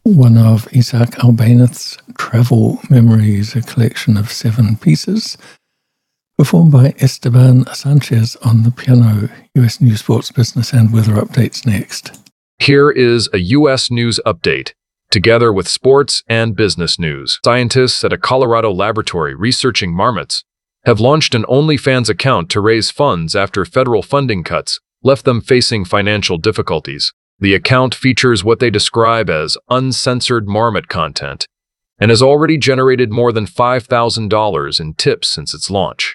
one of Isaac Albéniz's travel memories, a collection of 7 pieces, performed by Esteban Sanchez on the piano. U.S. News, Sports, Business and Weather updates next. Here is a U.S. News update, together with sports and business news. Scientists at a Colorado laboratory researching marmots have launched an OnlyFans account to raise funds after federal funding cuts left them facing financial difficulties. The account features what they describe as uncensored marmot content and has already generated more than $5,000 in tips since its launch.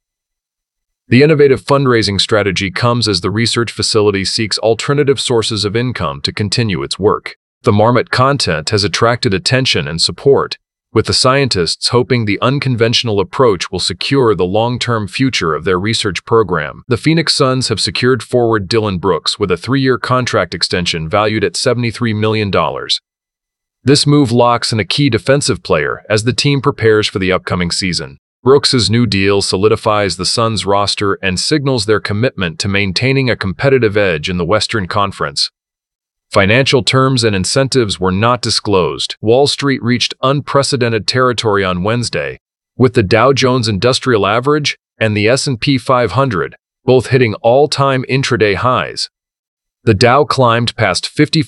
The innovative fundraising strategy comes as the research facility seeks alternative sources of income to continue its work. The marmot content has attracted attention and support, with the scientists hoping the unconventional approach will secure the long-term future of their research program. The Phoenix Suns have secured forward Dillon Brooks with a 3-year contract extension valued at $73 million. This move locks in a key defensive player as the team prepares for the upcoming season. Brooks's new deal solidifies the Suns' roster and signals their commitment to maintaining a competitive edge in the Western Conference. Financial terms and incentives were not disclosed. Wall Street reached unprecedented territory on Wednesday, with the Dow Jones Industrial Average and the S&P 500 both hitting all-time intraday highs. The Dow climbed past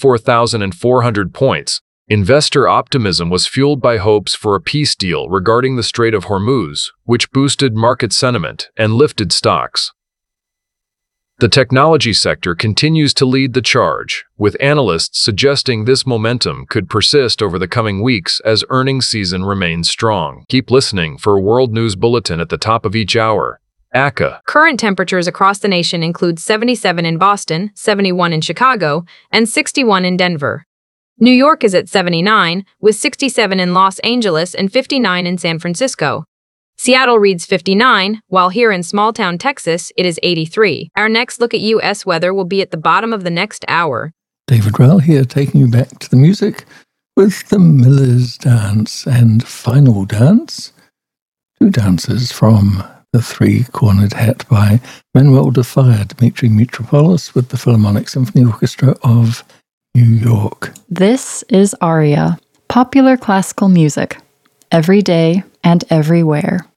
54,400 points. Investor optimism was fueled by hopes for a peace deal regarding the Strait of Hormuz, which boosted market sentiment and lifted stocks. The technology sector continues to lead the charge, with analysts suggesting this momentum could persist over the coming weeks as earnings season remains strong. Keep listening for a World News Bulletin at the top of each hour. ACA. Current temperatures across the nation include 77 in Boston, 71 in Chicago, and 61 in Denver. New York is at 79, with 67 in Los Angeles and 59 in San Francisco. Seattle reads 59, while here in small-town Texas, it is 83. Our next look at U.S. weather will be at the bottom of the next hour. David Rell here, taking you back to the music with the Miller's Dance and Final Dance. 2 dances from The Three-Cornered Hat by Manuel de Falla, Dmitri Mitropoulos with the Philharmonic Symphony Orchestra of New York. This is Aria, popular classical music, every day and everywhere.